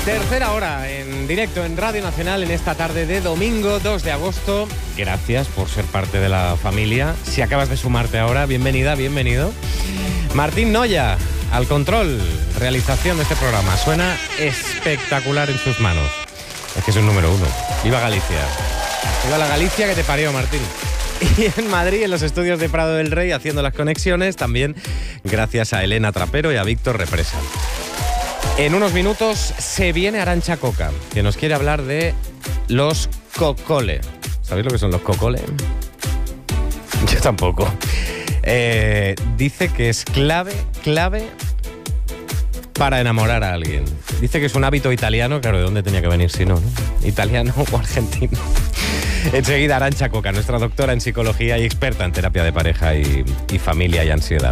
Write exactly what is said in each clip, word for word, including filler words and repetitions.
Tercera hora en directo en Radio Nacional en esta tarde de domingo dos de agosto. Gracias por ser parte de la familia. Si acabas de sumarte ahora, bienvenida, bienvenido. Martín Noya, al control, realización de este programa. Suena espectacular en sus manos. Es que es un número uno. Viva Galicia. Viva la Galicia que te parió, Martín. Y en Madrid, en los estudios de Prado del Rey, haciendo las conexiones, también gracias a Elena Trapero y a Víctor Represa. En unos minutos se viene Arantxa Coca, que nos quiere hablar de los cocole. ¿Sabéis lo que son los cocole? Yo tampoco. Eh, dice que es clave, clave para enamorar a alguien. Dice que es un hábito italiano, claro, ¿de dónde tenía que venir si no, no? Italiano o argentino. Enseguida Arantxa Coca, nuestra doctora en psicología y experta en terapia de pareja y, y familia y ansiedad.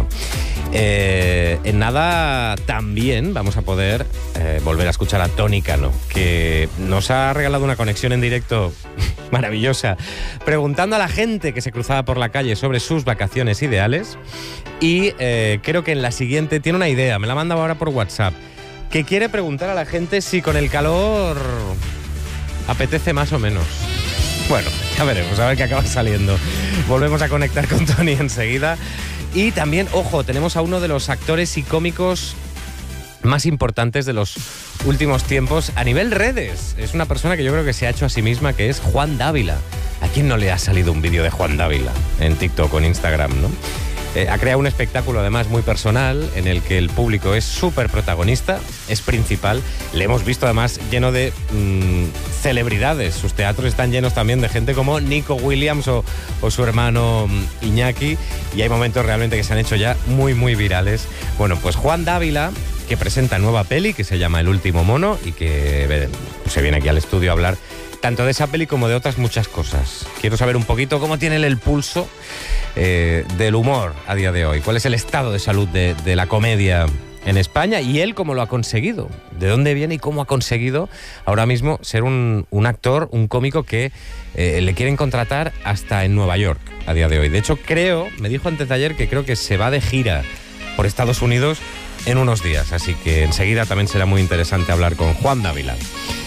Eh, en nada también vamos a poder eh, volver a escuchar a Toni Cano, que nos ha regalado una conexión en directo maravillosa, preguntando a la gente que se cruzaba por la calle sobre sus vacaciones ideales. Y eh, creo que en la siguiente tiene una idea, me la manda ahora por WhatsApp, que quiere preguntar a la gente si con el calor apetece más o menos. Bueno, ya veremos, a ver qué acaba saliendo. Volvemos a conectar con Toni enseguida. Y también, ojo, tenemos a uno de los actores y cómicos más importantes de los últimos tiempos a nivel redes. Es una persona que yo creo que se ha hecho a sí misma, que es Juan Dávila. ¿A quién no le ha salido un vídeo de Juan Dávila en TikTok o en Instagram, no? Eh, ha creado un espectáculo además muy personal en el que el público es súper protagonista, es principal. Le hemos visto además lleno de mmm, celebridades. Sus teatros están llenos también de gente como Nico Williams o, o su hermano Iñaki, y hay momentos realmente que se han hecho ya muy muy virales. Bueno, pues Juan Dávila, que presenta nueva peli que se llama El último mono y que eh, se viene aquí al estudio a hablar tanto de esa peli como de otras muchas cosas. Quiero saber un poquito cómo tiene él el pulso eh, del humor a día de hoy. ¿Cuál es el estado de salud de, de la comedia en España? Y él cómo lo ha conseguido. ¿De dónde viene y cómo ha conseguido ahora mismo ser un, un actor, un cómico que eh, le quieren contratar hasta en Nueva York a día de hoy? De hecho, creo, me dijo antes de ayer que creo que se va de gira por Estados Unidos en unos días. Así que enseguida también será muy interesante hablar con Juan Dávila.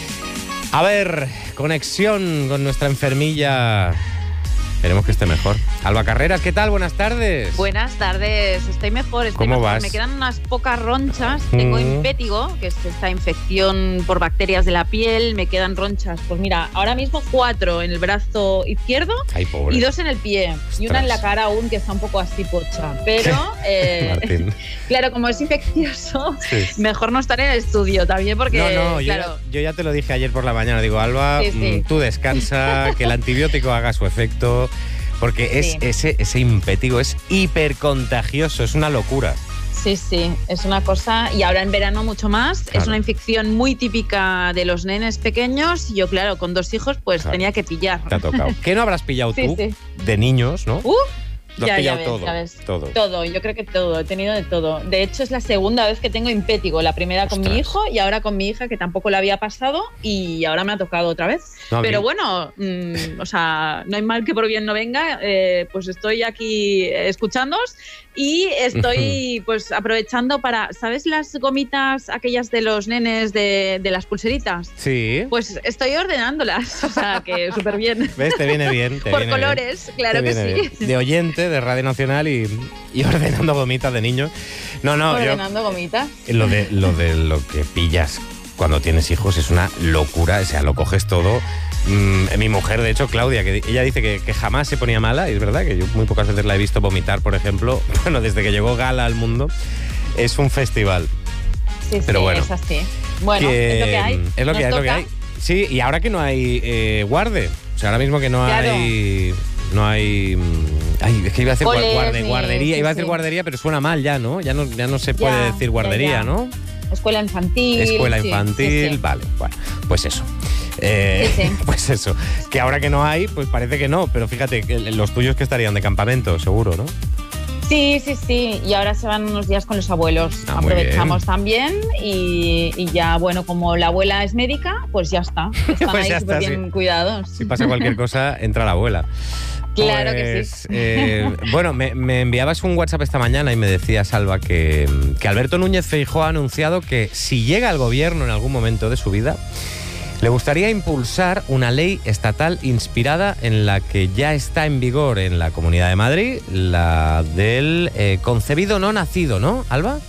A ver, conexión con nuestra enfermilla. Esperemos que esté mejor. Alba Carreras, ¿qué tal? Buenas tardes. Buenas tardes, estoy mejor. Estoy ¿Cómo mejor. vas? Me quedan unas pocas ronchas. Tengo Mm. impétigo, que es esta infección por bacterias de la piel. Me quedan ronchas. Pues mira, ahora mismo cuatro en el brazo izquierdo. Ay, pobre. Y dos en el pie. Ostras. Y una en la cara aún, que está un poco así pocha. Pero, eh, Martín. claro, como es infeccioso, Sí. mejor no estar en el estudio también, porque, No, no, yo, claro. ya, yo ya te lo dije ayer por la mañana. Digo, Alba, Sí, sí. mm, tú descansa, que el antibiótico haga su efecto, porque es Sí. ese, ese impétigo es hipercontagioso, es una locura. Sí, sí, es una cosa, y ahora en verano mucho más. Claro. Es una infección muy típica de los nenes pequeños. Y yo, claro, con dos hijos, pues Claro. tenía que pillar. Te ha tocado. ¿Qué no habrás pillado Sí, tú sí. de niños, no? Uh, Lo has ya, ya pillado ves, todo, ya ves. todo. Todo, yo creo que todo, he tenido de todo. De hecho, es la segunda vez que tengo impétigo. La primera con Ostras. mi hijo y ahora con mi hija, que tampoco le había pasado, y ahora me ha tocado otra vez. No, a mí- Pero bueno, mmm, o sea, no hay mal que por bien no venga. Eh, pues estoy aquí escuchándoos y estoy pues aprovechando para, ¿sabes las gomitas aquellas de los nenes de, de las pulseritas? Sí. Pues estoy ordenándolas, o sea, que súper bien. ¿Ves? Te viene bien. Te Por viene bien. colores, claro Te que viene sí. bien. De oyente de Radio Nacional y, y ordenando gomitas de niños. No, no, yo, Ordenando gomitas. lo de, lo de lo que pillas cuando tienes hijos es una locura, o sea, lo coges todo. Mm, mi mujer, de hecho, Claudia, que ella dice que, que jamás se ponía mala, y es verdad que yo muy pocas veces la he visto vomitar, por ejemplo. Bueno, desde que llegó Gala al mundo, es un festival. Sí, Pero sí, bueno, es así. Bueno, que, es lo que hay. Es lo Nos que hay, es lo que toca. hay. Sí, y ahora que no hay eh, guarde, o sea, ahora mismo que no Claro. hay... No hay... mm, Ay, es que iba a decir Coles, guarde, ni- guardería, sí, iba a decir sí. guardería, pero suena mal ya, ¿no? Ya no, ya no se puede Ya, decir ya, guardería, ya. ¿no? Escuela infantil. Escuela sí, infantil, sí, sí. vale, bueno, pues eso. Eh, Sí, sí. Pues eso. Que ahora que no hay, pues parece que no, pero fíjate, que los tuyos que estarían de campamento, seguro, ¿no? Sí, sí, sí. Y ahora se van unos días con los abuelos. Ah, Aprovechamos también y, y ya, bueno, como la abuela es médica, pues ya está. Están Pues ahí ya súper está, bien sí. cuidados. Si pasa cualquier cosa, entra la abuela. Claro Pues, que sí. eh, bueno, me, me enviabas un WhatsApp esta mañana y me decías, Alba, que, que Alberto Núñez Feijóo ha anunciado que si llega al gobierno en algún momento de su vida, le gustaría impulsar una ley estatal inspirada en la que ya está en vigor en la Comunidad de Madrid, la del eh, concebido no nacido, ¿no, Alba?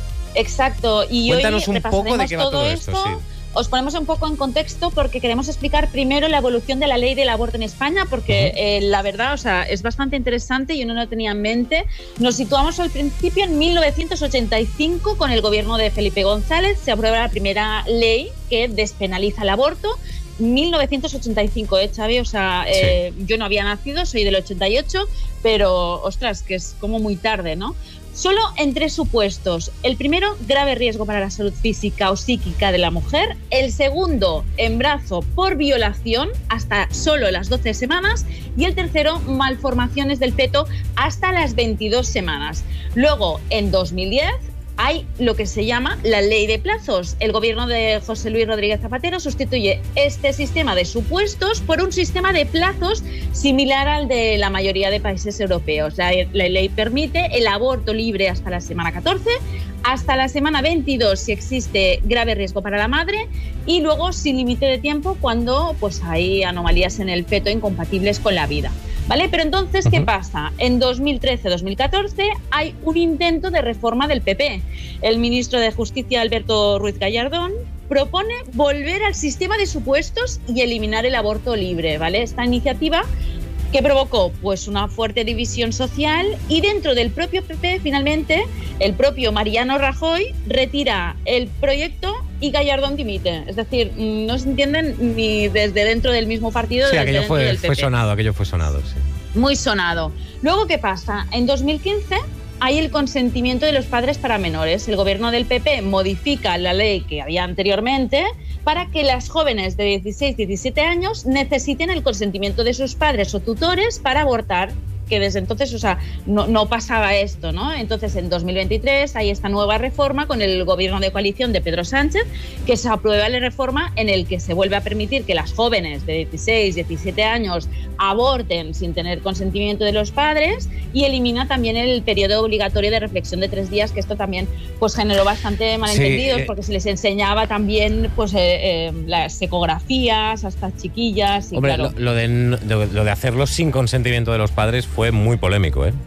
Exacto. Y Cuéntanos hoy un poco de qué va todo, todo esto. esto, sí. Os ponemos un poco en contexto porque queremos explicar primero la evolución de la ley del aborto en España, porque uh-huh. eh, la verdad, o sea, es bastante interesante y uno no tenía en mente. Nos situamos al principio en mil novecientos ochenta y cinco con el gobierno de Felipe González. Se aprueba la primera ley que despenaliza el aborto. mil novecientos ochenta y cinco, ¿eh, Xavi? O sea, eh, sí. Yo no había nacido, soy del ochenta y ocho, pero, ostras, que es como muy tarde, ¿no? Solo en tres supuestos. El primero, grave riesgo para la salud física o psíquica de la mujer. El segundo, embarazo por violación hasta solo las doce semanas. Y el tercero, malformaciones del feto hasta las veintidós semanas. Luego, en dos mil diez, hay lo que se llama la ley de plazos. El gobierno de José Luis Rodríguez Zapatero sustituye este sistema de supuestos por un sistema de plazos similar al de la mayoría de países europeos. La, la ley permite el aborto libre hasta la semana catorce, hasta la semana veintidós si existe grave riesgo para la madre y luego sin límite de tiempo cuando pues, hay anomalías en el feto incompatibles con la vida. ¿Vale? Pero entonces, ¿qué pasa? En dos mil trece dos mil catorce hay un intento de reforma del P P. El ministro de Justicia, Alberto Ruiz Gallardón, propone volver al sistema de supuestos y eliminar el aborto libre, ¿vale? Esta iniciativa que provocó pues una fuerte división social y dentro del propio P P, finalmente, el propio Mariano Rajoy retira el proyecto y Gallardón dimite. Es decir, no se entienden ni desde dentro del mismo partido. Sí, desde aquello dentro fue, del P P. fue sonado, aquello fue sonado, sí. Muy sonado. Luego, ¿qué pasa? En dos mil quince hay el consentimiento de los padres para menores. El gobierno del P P modifica la ley que había anteriormente para que las jóvenes de dieciséis, diecisiete años necesiten el consentimiento de sus padres o tutores para abortar, que desde entonces, o sea, no, no pasaba esto, ¿no? Entonces, en dos mil veintitrés hay esta nueva reforma con el gobierno de coalición de Pedro Sánchez, que se aprueba la reforma en el que se vuelve a permitir que las jóvenes de dieciséis, diecisiete años aborten sin tener consentimiento de los padres y elimina también el periodo obligatorio de reflexión de tres días, que esto también pues generó bastante malentendidos, sí, eh, porque se les enseñaba también pues eh, eh, las ecografías a estas chiquillas. Y hombre, claro, lo, lo, de, lo de hacerlo sin consentimiento de los padres fue muy polémico, ¿eh?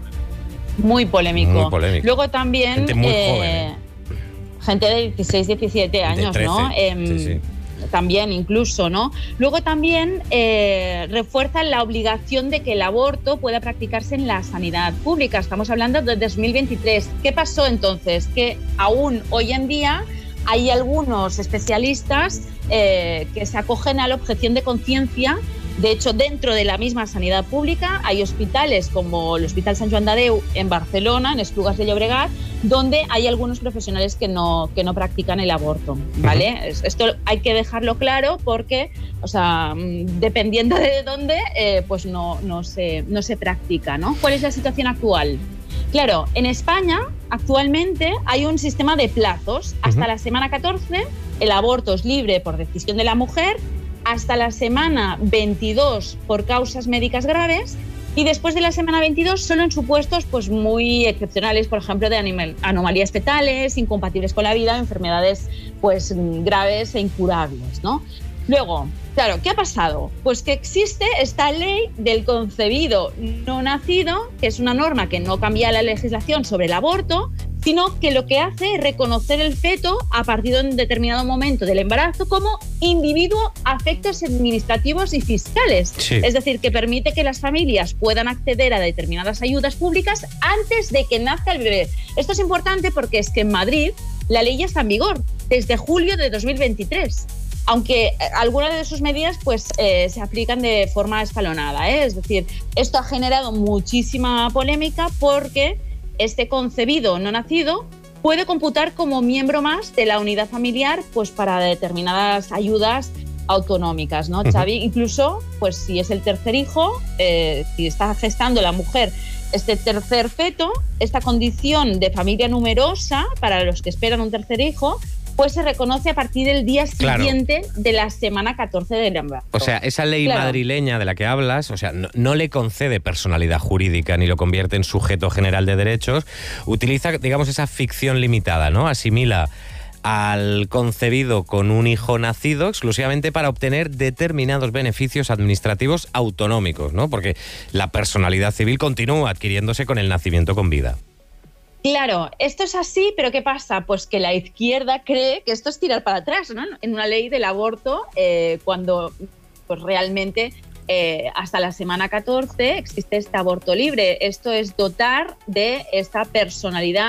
Muy polémico. Muy polémico. Luego también gente muy eh, joven, ¿eh? Gente de dieciséis, diecisiete años, de trece, ¿no? Eh, sí, sí. También incluso, ¿no? Luego también eh, refuerzan la obligación de que el aborto pueda practicarse en la sanidad pública. Estamos hablando de dos mil veintitrés. ¿Qué pasó entonces? Que aún hoy en día hay algunos especialistas eh, que se acogen a la objeción de conciencia. De hecho, dentro de la misma sanidad pública hay hospitales como el Hospital Sant Joan de Déu en Barcelona, en Esplugas de Llobregat, donde hay algunos profesionales que no, que no practican el aborto, ¿vale? Uh-huh. Esto hay que dejarlo claro porque, o sea, dependiendo de dónde, eh, pues no, no, se, no se practica, ¿no? ¿Cuál es la situación actual? Claro, en España actualmente hay un sistema de plazos. Hasta uh-huh. la semana catorce el aborto es libre por decisión de la mujer, hasta la semana veintidós por causas médicas graves y después de la semana veintidós solo en supuestos pues, muy excepcionales, por ejemplo, de animal, anomalías fetales, incompatibles con la vida, enfermedades pues, graves e incurables, ¿no? Luego, claro, ¿qué ha pasado? Pues que existe esta ley del concebido no nacido, que es una norma que no cambia la legislación sobre el aborto, sino que lo que hace es reconocer el feto a partir de un determinado momento del embarazo como individuo a efectos administrativos y fiscales. Sí. Es decir, que permite que las familias puedan acceder a determinadas ayudas públicas antes de que nazca el bebé. Esto es importante porque es que en Madrid la ley ya está en vigor desde julio de dos mil veintitrés. Aunque algunas de sus medidas pues, eh, se aplican de forma escalonada, ¿eh? Es decir, esto ha generado muchísima polémica porque este concebido no nacido puede computar como miembro más de la unidad familiar pues, para determinadas ayudas autonómicas, ¿no, Xavi? Uh-huh. Incluso, pues si es el tercer hijo, eh, si está gestando la mujer este tercer feto, esta condición de familia numerosa para los que esperan un tercer hijo, pues se reconoce a partir del día Claro. siguiente de la semana catorce del embarazo. O sea, esa ley Claro. madrileña de la que hablas, o sea, no, no le concede personalidad jurídica ni lo convierte en sujeto general de derechos, utiliza, digamos, esa ficción limitada, ¿no? Asimila al concebido con un hijo nacido exclusivamente para obtener determinados beneficios administrativos autonómicos, ¿no? Porque la personalidad civil continúa adquiriéndose con el nacimiento con vida. Claro, esto es así, pero ¿qué pasa? Pues que la izquierda cree que esto es tirar para atrás, ¿no? En una ley del aborto, eh, cuando pues realmente eh, hasta la semana catorce existe este aborto libre. Esto es dotar de esta personalidad,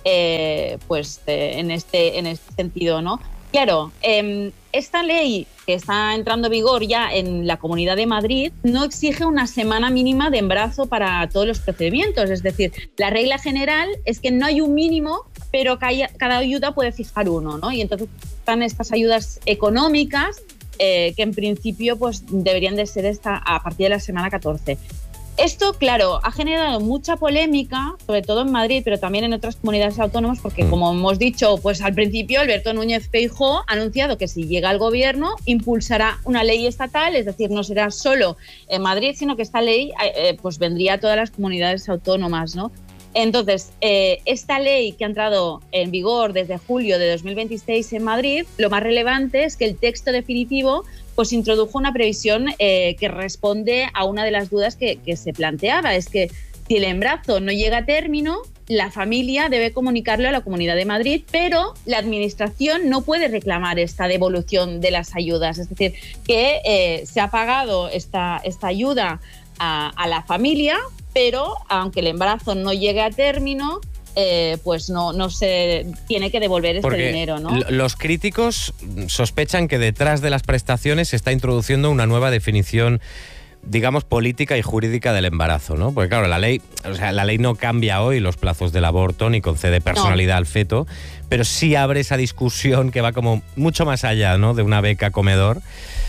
eh, pues eh, en, este, en este sentido, ¿no? Claro, eh, esta ley que está entrando en vigor ya en la Comunidad de Madrid no exige una semana mínima de embarazo para todos los procedimientos. Es decir, la regla general es que no hay un mínimo, pero cada, cada ayuda puede fijar uno, ¿no? Y entonces están estas ayudas económicas eh, que en principio pues, deberían de ser esta, a partir de la semana catorce. Esto, claro, ha generado mucha polémica, sobre todo en Madrid, pero también en otras comunidades autónomas, porque Mm. como hemos dicho, pues al principio Alberto Núñez Feijóo ha anunciado que si llega al gobierno impulsará una ley estatal, es decir, no será solo en Madrid, sino que esta ley eh, pues vendría a todas las comunidades autónomas, ¿no? Entonces, eh, esta ley que ha entrado en vigor desde julio de dos mil veintiséis en Madrid, lo más relevante es que el texto definitivo pues introdujo una previsión eh, que responde a una de las dudas que, que se planteaba, es que si el embarazo no llega a término, la familia debe comunicarlo a la Comunidad de Madrid, pero la Administración no puede reclamar esta devolución de las ayudas, es decir, que eh, se ha pagado esta, esta ayuda a, a la familia, pero aunque el embarazo no llegue a término, eh, pues no, no se tiene que devolver este Porque dinero, ¿no? l- los críticos sospechan que detrás de las prestaciones se está introduciendo una nueva definición, digamos, política y jurídica del embarazo, ¿no? Porque claro, la ley, o sea, la ley no cambia hoy los plazos del aborto ni concede personalidad No. al feto, pero sí abre esa discusión que va como mucho más allá, ¿no?, de una beca comedor.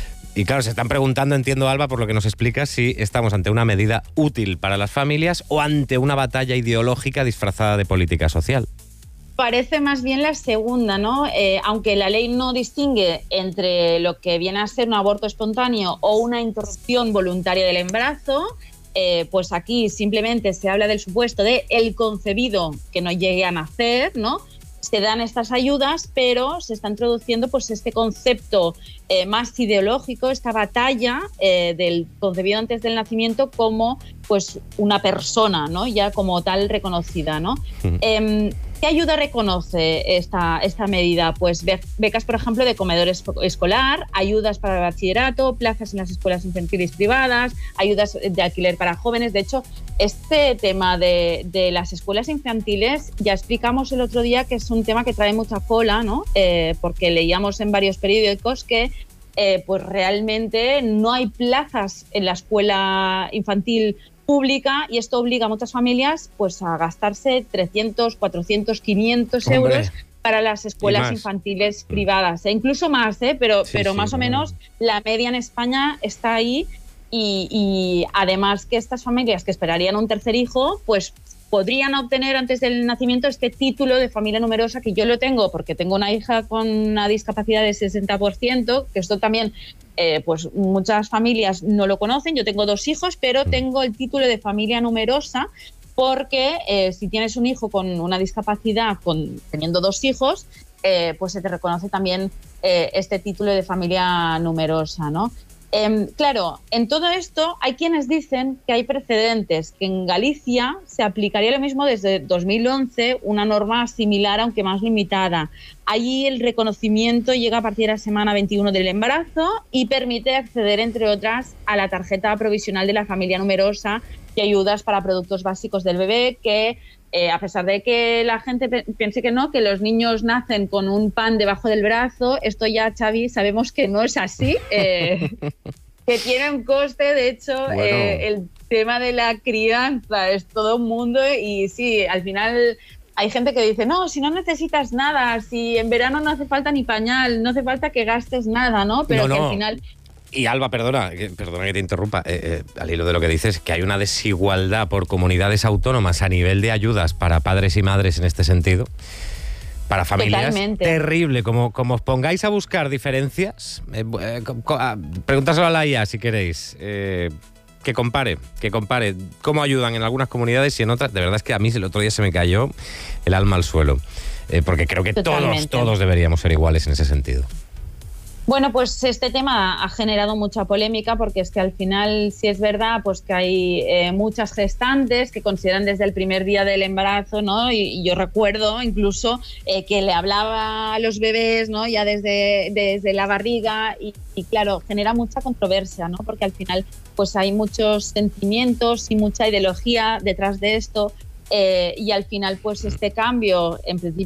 Y claro, se están preguntando, entiendo, Alba, por lo que nos explicas, si estamos ante una medida útil para las familias o ante una batalla ideológica disfrazada de política social. Parece más bien la segunda, ¿no? Eh, aunque la ley no distingue entre lo que viene a ser un aborto espontáneo o una interrupción voluntaria del embarazo, eh, pues aquí simplemente se habla del supuesto de el concebido que no llegue a nacer, ¿no? Se dan estas ayudas, pero se está introduciendo pues este concepto eh, más ideológico, esta batalla eh, del concebido antes del nacimiento como pues una persona, ¿no? Ya como tal reconocida, ¿no? Ujú. Eh, ¿Qué ayuda reconoce esta, esta medida? Pues be- becas, por ejemplo, de comedor es- escolar, ayudas para el bachillerato, plazas en las escuelas infantiles privadas, ayudas de alquiler para jóvenes. De hecho, este tema de, de las escuelas infantiles ya explicamos el otro día que es un tema que trae mucha cola, ¿no? Eh, porque leíamos en varios periódicos que eh, pues realmente no hay plazas en la escuela infantil pública y esto obliga a muchas familias pues a gastarse trescientos, cuatrocientos, quinientos Hombre. euros para las escuelas más. infantiles privadas, e incluso más, ¿eh? pero, Sí, pero sí, más o claro. menos la media en España está ahí y, y además que estas familias que esperarían un tercer hijo pues podrían obtener antes del nacimiento este título de familia numerosa, que yo lo tengo porque tengo una hija con una discapacidad de sesenta por ciento, que esto también eh, pues muchas familias no lo conocen. Yo tengo dos hijos, pero tengo el título de familia numerosa porque eh, si tienes un hijo con una discapacidad, con, teniendo dos hijos, eh, pues se te reconoce también eh, este título de familia numerosa, ¿no? Eh, claro, en todo esto hay quienes dicen que hay precedentes, que en Galicia se aplicaría lo mismo desde dos mil once, una norma similar aunque más limitada. Allí el reconocimiento llega a partir de la semana veintiuno del embarazo y permite acceder, entre otras, a la tarjeta provisional de la familia numerosa y ayudas para productos básicos del bebé que... Eh, a pesar de que la gente pe- piense que no, que los niños nacen con un pan debajo del brazo, esto ya, Xavi, sabemos que no es así, eh, que tiene un coste. De hecho, Bueno. eh, el tema de la crianza es todo un mundo y sí, al final hay gente que dice, no, si no necesitas nada, si en verano no hace falta ni pañal, no hace falta que gastes nada, ¿no? Pero No, que no. al final... Y Alba, perdona, perdona que te interrumpa, eh, eh, al hilo de lo que dices, que hay una desigualdad por comunidades autónomas a nivel de ayudas para padres y madres en este sentido, para familias. Totalmente. Terrible. Como, como os pongáis a buscar diferencias, eh, eh, pregúntaselo a la I A si queréis, eh, que compare, que compare cómo ayudan en algunas comunidades y en otras. De verdad es que a mí el otro día se me cayó el alma al suelo, eh, porque creo que Totalmente. todos, todos deberíamos ser iguales en ese sentido. Bueno, pues este tema ha generado mucha polémica porque es que al final sí es verdad pues que hay eh, muchas gestantes que consideran desde el primer día del embarazo, ¿no? Y, y yo recuerdo incluso eh, que le hablaba a los bebés, ¿no? Ya desde, desde la barriga y, y claro, genera mucha controversia, ¿no? Porque al final pues hay muchos sentimientos y mucha ideología detrás de esto eh, y al final pues este cambio en principio